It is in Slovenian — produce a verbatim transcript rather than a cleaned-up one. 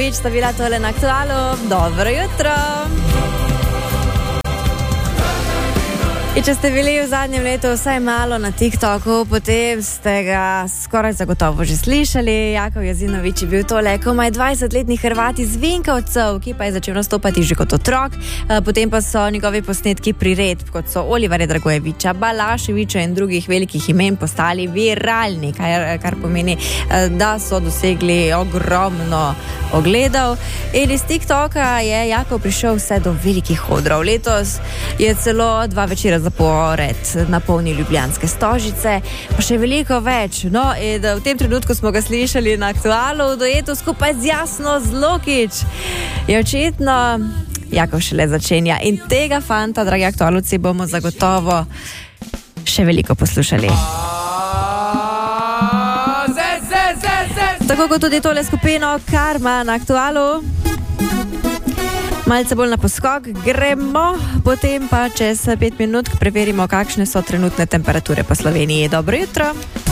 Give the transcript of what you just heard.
Jazinović sta bila tole na Aktualu. Dobro jutro. In če ste bili v zadnjem letu vsaj malo na TikToku, potem ste ga skoraj zagotovo že slišali. Jakov Jazinović je bil tole komaj dvajsetletni Hrvat iz Vinkovcev, ki pa je začel nastopati že kot otrok. Potem pa so njegovi posnetki priredb, kot so Oliverja Dragojevića, Balaševića in drugih velikih imen postali viralni, kar, kar pomeni, da so dosegli ogromno ogledov. In iz TikToka je Jakov prišel vse do velikih odrov. Letos je celo dva večera zapored napolnil ljubljanske stožice, pa še veliko več. No, in v tem trenutku smo ga slišali na Aktualu v duetu skupaj z Jasno Zlokić. Je očitno Jakov šele začenja in tega fanta, dragi aktualovci, bomo zagotovo še veliko poslušali. Tako kot tudi tole skupino Karma na Aktualu. Malce bolj na poskok gremo, potem pa čez pet minut preverimo, kakšne so trenutne temperature po Sloveniji. Dobro jutro.